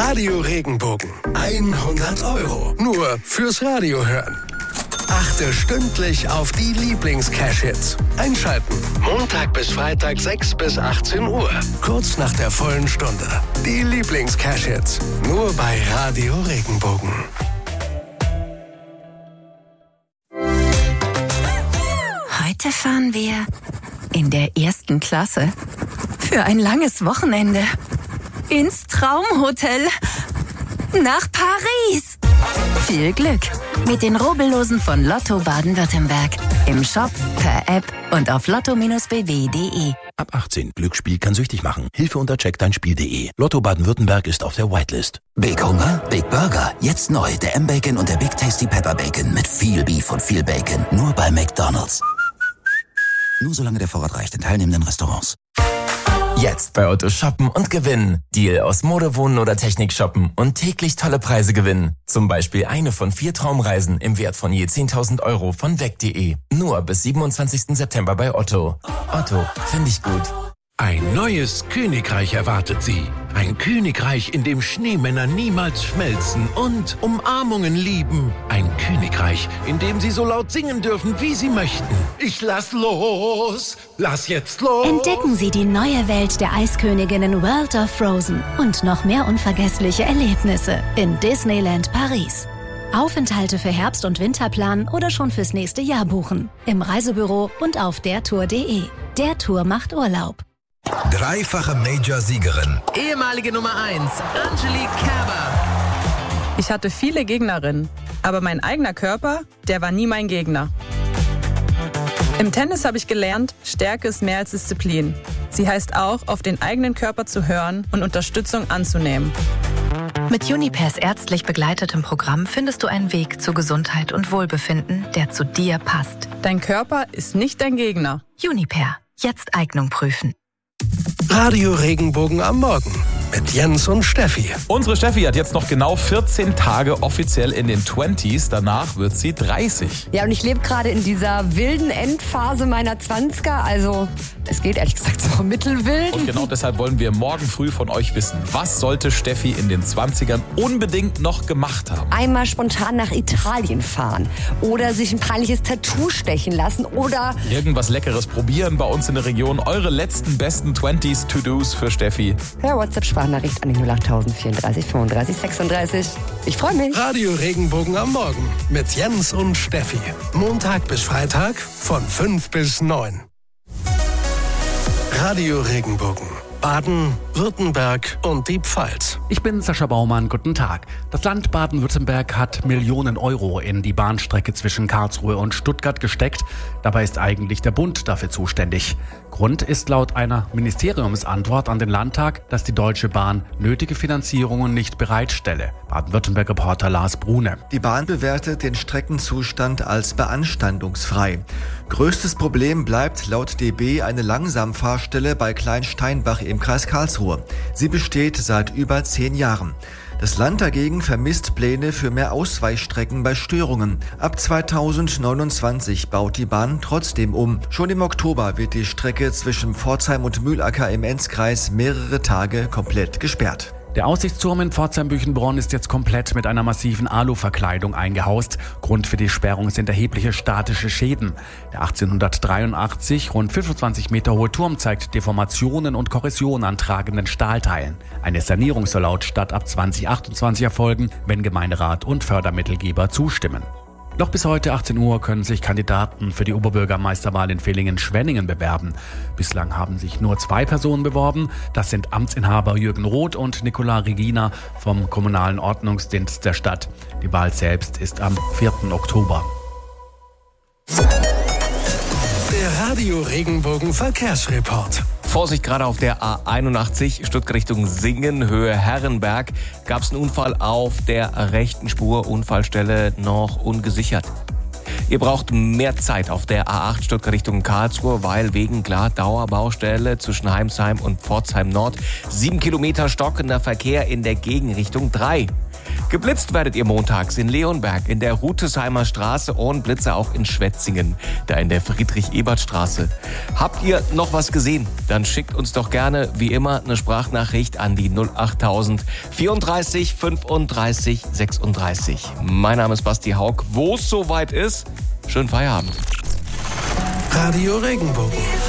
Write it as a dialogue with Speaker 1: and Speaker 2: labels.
Speaker 1: Radio Regenbogen. 100 €. Nur fürs Radio hören. Achte stündlich auf die Lieblings-Cash-Hits. Einschalten. Montag bis Freitag 6 bis 18 Uhr. Kurz nach der vollen Stunde. Die Lieblings-Cash-Hits. Nur bei Radio Regenbogen.
Speaker 2: Heute fahren wir in der 1. Klasse für ein langes Wochenende ins Traumhotel nach Paris. Viel Glück mit den Rubbellosen von Lotto Baden-Württemberg. Im Shop, per App und auf lotto-bw.de.
Speaker 3: Ab 18. Glücksspiel kann süchtig machen. Hilfe unter checkdeinspiel.de. Lotto Baden-Württemberg ist auf der Whitelist.
Speaker 4: Big Hunger? Big Burger. Jetzt neu. Der M-Bacon und der Big Tasty Pepper Bacon. Mit viel Beef und viel Bacon. Nur bei McDonald's. Nur solange der Vorrat reicht in teilnehmenden Restaurants.
Speaker 5: Jetzt bei Otto shoppen und gewinnen. Deal aus Mode, Wohnen oder Technik shoppen und täglich tolle Preise gewinnen. Zum Beispiel eine von 4 Traumreisen im Wert von je 10.000 € von weg.de. Nur bis 27. September bei Otto. Otto, finde ich gut.
Speaker 1: Ein neues Königreich erwartet Sie. Ein Königreich, in dem Schneemänner niemals schmelzen und Umarmungen lieben. Ein Königreich, in dem Sie so laut singen dürfen, wie Sie möchten. Ich lass los, lass jetzt los.
Speaker 6: Entdecken Sie die neue Welt der Eisköniginnen World of Frozen und noch mehr unvergessliche Erlebnisse in Disneyland Paris. Aufenthalte für Herbst- und Winter planen oder schon fürs nächste Jahr buchen. Im Reisebüro und auf dertour.de. Der Tour macht Urlaub.
Speaker 7: Dreifache Major-Siegerin.
Speaker 8: Ehemalige Nummer 1, Angelique Kerber.
Speaker 9: Ich hatte viele Gegnerinnen, aber mein eigener Körper, der war nie mein Gegner. Im Tennis habe ich gelernt, Stärke ist mehr als Disziplin. Sie heißt auch, auf den eigenen Körper zu hören und Unterstützung anzunehmen.
Speaker 2: Mit Junipers ärztlich begleitetem Programm findest du einen Weg zu Gesundheit und Wohlbefinden, der zu dir passt.
Speaker 9: Dein Körper ist nicht dein Gegner.
Speaker 2: Juniper. Jetzt Eignung prüfen.
Speaker 1: Radio Regenbogen am Morgen mit Jens und Steffi.
Speaker 10: Unsere Steffi hat jetzt noch genau 14 Tage offiziell in den 20s. Danach wird sie 30.
Speaker 11: Ja, und ich lebe gerade in dieser wilden Endphase meiner 20er. Also es geht ehrlich gesagt so mittelwild.
Speaker 10: Und genau deshalb wollen wir morgen früh von euch wissen, was sollte Steffi in den 20ern unbedingt noch gemacht haben?
Speaker 11: Einmal spontan nach Italien fahren oder sich ein peinliches Tattoo stechen lassen oder
Speaker 10: irgendwas Leckeres probieren bei uns in der Region. Eure letzten besten 20s To-Dos für Steffi.
Speaker 11: Per WhatsApp-Sprachnachricht an die 08000 34 35 36. Ich freue mich.
Speaker 1: Radio Regenbogen am Morgen mit Jens und Steffi. Montag bis Freitag von 5 bis 9. Radio Regenbogen. Baden, Württemberg und die Pfalz.
Speaker 12: Ich bin Sascha Baumann, guten Tag. Das Land Baden-Württemberg hat Millionen Euro in die Bahnstrecke zwischen Karlsruhe und Stuttgart gesteckt. Dabei ist eigentlich der Bund dafür zuständig. Grund ist laut einer Ministeriumsantwort an den Landtag, dass die Deutsche Bahn nötige Finanzierungen nicht bereitstelle. Baden-Württemberg-Reporter Lars Brune.
Speaker 13: Die Bahn bewertet den Streckenzustand als beanstandungsfrei. Größtes Problem bleibt laut DB eine Langsamfahrstelle bei Kleinsteinbach im Kreis Karlsruhe. Sie besteht seit über 10 Jahren. Das Land dagegen vermisst Pläne für mehr Ausweichstrecken bei Störungen. Ab 2029 baut die Bahn trotzdem um. Schon im Oktober wird die Strecke zwischen Pforzheim und Mühlacker im Enzkreis mehrere Tage komplett gesperrt.
Speaker 12: Der Aussichtsturm in Pforzheim-Büchenbronn ist jetzt komplett mit einer massiven Aluverkleidung eingehaust. Grund für die Sperrung sind erhebliche statische Schäden. Der 1883 rund 25 Meter hohe Turm zeigt Deformationen und Korrosion an tragenden Stahlteilen. Eine Sanierung soll laut Stadt ab 2028 erfolgen, wenn Gemeinderat und Fördermittelgeber zustimmen. Noch bis heute 18 Uhr können sich Kandidaten für die Oberbürgermeisterwahl in Villingen-Schwenningen bewerben. Bislang haben sich nur 2 Personen beworben. Das sind Amtsinhaber Jürgen Roth und Nicola Regina vom Kommunalen Ordnungsdienst der Stadt. Die Wahl selbst ist am 4. Oktober.
Speaker 1: Der Radio Regenbogen Verkehrsreport.
Speaker 5: Vorsicht, gerade auf der A81 Stuttgart Richtung Singen, Höhe Herrenberg, gab es einen Unfall auf der rechten Spur, Unfallstelle noch ungesichert. Ihr braucht mehr Zeit auf der A8 Stuttgart Richtung Karlsruhe, weil wegen Dauerbaustelle zwischen Heimsheim und Pforzheim Nord 7 Kilometer stockender Verkehr in der Gegenrichtung 3. Geblitzt werdet ihr montags in Leonberg, in der Rutesheimer Straße und Blitze auch in Schwetzingen, da in der Friedrich-Ebert-Straße. Habt ihr noch was gesehen? Dann schickt uns doch gerne, wie immer, eine Sprachnachricht an die 08000 34 35 36. Mein Name ist Basti Haug. Wo es soweit ist, schönen Feierabend.
Speaker 1: Radio Regenbogen.